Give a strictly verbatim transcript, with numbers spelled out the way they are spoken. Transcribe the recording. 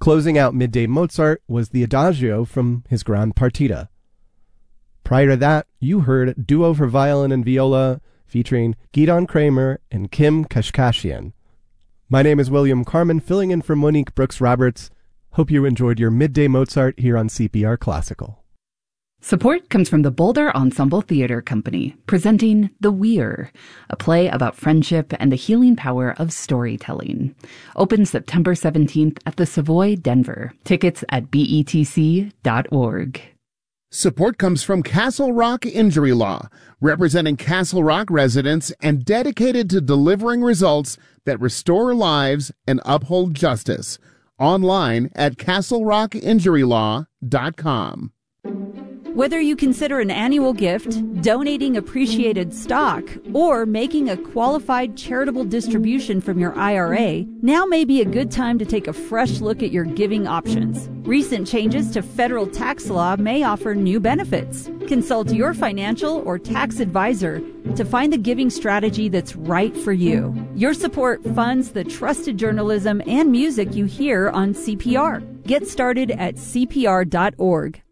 Closing out Midday Mozart was the Adagio from his Gran Partita. Prior to that, you heard Duo for Violin and Viola featuring Gidon Kramer and Kim Kashkashian. My name is William Carmen, filling in for Monique Brooks-Roberts. Hope you enjoyed your Midday Mozart here on C P R Classical. Support comes from the Boulder Ensemble Theater Company, presenting The Weir, a play about friendship and the healing power of storytelling. Opens September seventeenth at the Savoy, Denver. Tickets at B E T C dot org. Support comes from Castle Rock Injury Law, representing Castle Rock residents and dedicated to delivering results that restore lives and uphold justice. Online at castle rock injury law dot com. Whether you consider an annual gift, donating appreciated stock, or making a qualified charitable distribution from your I R A, now may be a good time to take a fresh look at your giving options. Recent changes to federal tax law may offer new benefits. Consult your financial or tax advisor to find the giving strategy that's right for you. Your support funds the trusted journalism and music you hear on C P R. Get started at C P R dot org.